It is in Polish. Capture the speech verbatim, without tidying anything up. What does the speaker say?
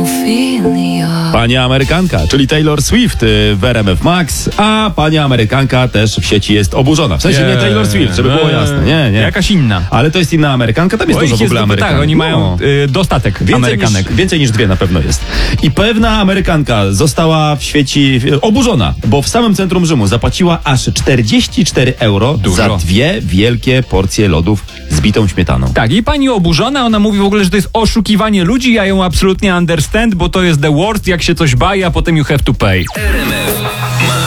Pani Amerykanka, czyli Taylor Swift w R M F Max, a pani Amerykanka też w sieci jest oburzona. W sensie Nie, nie Taylor Swift, żeby było jasne. Nie, nie. Jakaś inna. Ale to jest inna Amerykanka, tam jest Bo dużo ich w ogóle jest, Amerykanek. tak, oni mają No. y, dostatek Więcej Amerykanek. niż, więcej niż dwie na pewno jest. I pewna Amerykanka została w świeci oburzona, bo w samym centrum Rzymu zapłaciła aż czterdzieści cztery euro Dużo. za dwie wielkie porcje lodów z bitą śmietaną. Tak, i pani oburzona, ona mówi w ogóle, że to jest oszukiwanie ludzi, ja ją absolutnie understand, bo to jest the worst, jak się coś baje, a potem you have to pay. R M F